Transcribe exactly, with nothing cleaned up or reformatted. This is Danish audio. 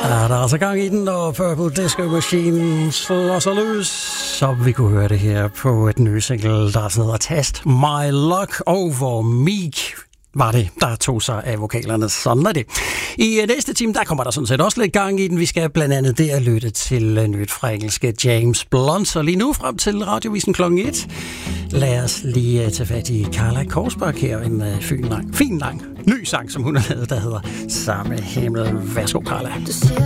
Ja, der er altså gang i den, og Purple Disco Machine slår sig løs. Så vi kunne høre det her på et nye single, der hedder Test My Luck over Meek. Var det, der tog sig af vokalerne. Sådan er det. I næste time, der kommer der sådan set også lidt gang i den. Vi skal blandt andet der lytte til nyt fra engelske James Blunt. Så lige nu frem til radiovisen klokken et. Lad os lige tage fat i Carla Korsbak her. En uh, fin, lang, fin lang ny sang, som hun har lavet, der hedder Samme Himmel. Værsgo, Carla.